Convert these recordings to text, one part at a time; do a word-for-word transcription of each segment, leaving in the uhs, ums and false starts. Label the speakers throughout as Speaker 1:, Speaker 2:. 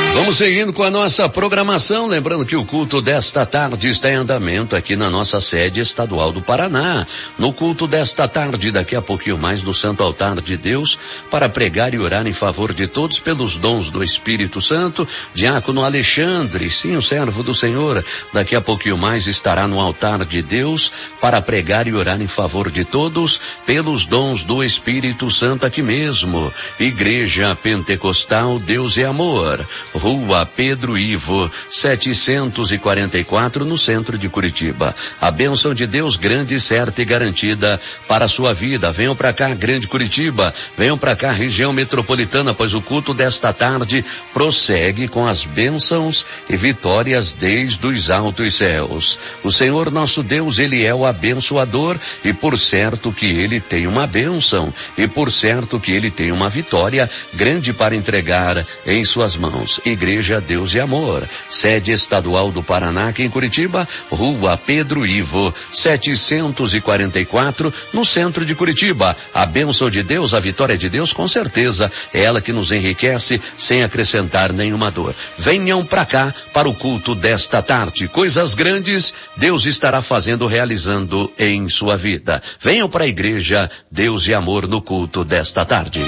Speaker 1: Vamos seguindo com a nossa programação, lembrando que o culto desta tarde está em andamento aqui na nossa sede estadual do Paraná. No culto desta tarde, daqui a pouquinho mais, no Santo Altar de Deus, para pregar e orar em favor de todos pelos dons do Espírito Santo, Diácono Alexandre, sim, o servo do Senhor, daqui a pouquinho mais estará no altar de Deus para pregar e orar em favor de todos pelos dons do Espírito Santo aqui mesmo. Igreja Pentecostal Deus é Amor, Rua Pedro Ivo, setecentos e quarenta e quatro, no centro de Curitiba. A bênção de Deus grande, certa e garantida para a sua vida. Venham para cá, Grande Curitiba. Venham para cá, região metropolitana, pois o culto desta tarde prossegue com as bênçãos e vitórias desde os altos céus. O Senhor nosso Deus, Ele é o abençoador, e por certo que Ele tem uma bênção, e por certo que Ele tem uma vitória grande para entregar em suas mãos. Igreja Deus e Amor, sede estadual do Paraná, aqui em Curitiba, Rua Pedro Ivo, setecentos e quarenta e quatro, no centro de Curitiba. A bênção de Deus, a vitória de Deus, com certeza, é ela que nos enriquece sem acrescentar nenhuma dor. Venham para cá para o culto desta tarde. Coisas grandes Deus estará fazendo, realizando em sua vida. Venham para a Igreja Deus e Amor no culto desta tarde.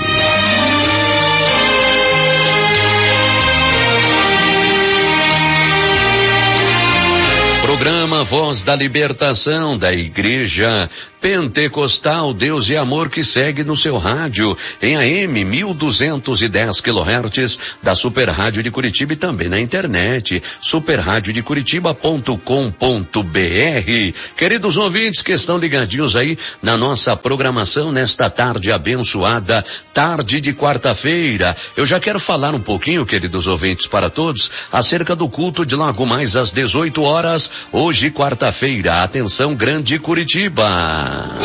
Speaker 1: Programa Voz da Libertação da Igreja Pentecostal Deus e Amor, que segue no seu rádio em A M mil duzentos e dez quilohertz da Super Rádio de Curitiba, e também na internet super rádio de curitiba ponto com ponto b r. Queridos ouvintes que estão ligadinhos aí na nossa programação nesta tarde abençoada, tarde de quarta-feira, eu já quero falar um pouquinho, queridos ouvintes, para todos, acerca do culto de logo mais às dezoito horas, hoje quarta-feira. Atenção, Grande Curitiba.